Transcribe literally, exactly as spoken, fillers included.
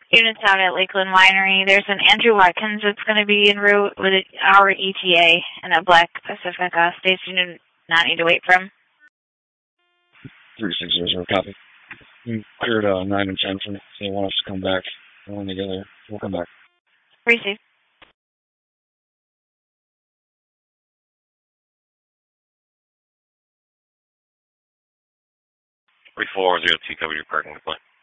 Units out at Lakeland Winery. There's an Andrew Watkins that's going to be en route with our E T A and a Black Pacifica station. You do not need to wait for him. three six zero zero, copy. We cleared uh, nine and ten from it. They want us to come back. We're together. We'll come back. Receive. three four zero two, cover your parking complaint.